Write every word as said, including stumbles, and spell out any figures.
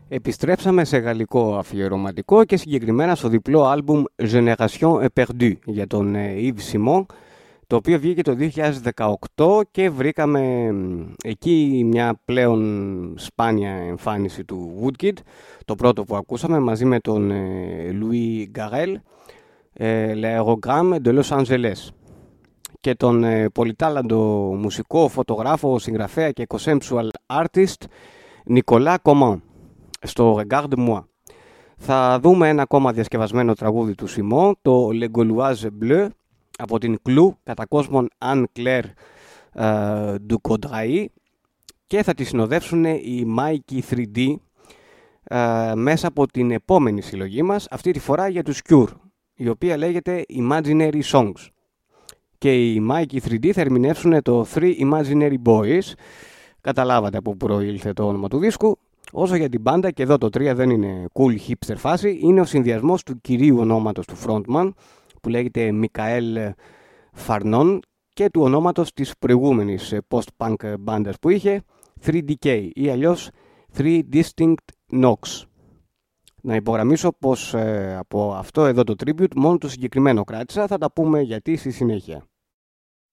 Επιστρέψαμε σε γαλλικό αφιερωματικό και συγκεκριμένα στο διπλό άλμπουμ Génération Perdue για τον Yves Simon, το οποίο βγήκε το δύο χιλιάδες δεκαοκτώ και βρήκαμε εκεί μια πλέον σπάνια εμφάνιση του Woodkid, το πρώτο που ακούσαμε μαζί με τον Louis Garrel, L'Aérogramme de Los Angeles, και τον πολυτάλαντο μουσικό, φωτογράφο, συγγραφέα και conceptual artist Nicolas Coman στο Regarde Moi. Θα δούμε ένα ακόμα διασκευασμένο τραγούδι του Simon, το Le Gauloise Bleu, από την Clou, κατά κόσμον Anne Claire uh, du Coudray, και θα τη συνοδεύσουν οι Mikey θρι ντι uh, μέσα από την επόμενη συλλογή μας, αυτή τη φορά για τους Cure, η οποία λέγεται Imaginary Songs. Και οι Mikey θρι ντι θα ερμηνεύσουν το Three Imaginary Boys. Καταλάβατε από πού προήλθε το όνομα του δίσκου. Όσο για την μπάντα, και εδώ το τρία δεν είναι cool hipster φάση, είναι ο συνδυασμός του κυρίου ονόματος του frontman, που λέγεται Μικαέλ Φαρνόν, και του ονόματος της προηγούμενης post-punk μπάντας που είχε, θρι ντι κέι, ή αλλιώς Three Distinct Knocks. Να υπογραμμίσω πως ε, από αυτό εδώ το tribute μόνο το συγκεκριμένο κράτησα, θα τα πούμε γιατί στη συνέχεια.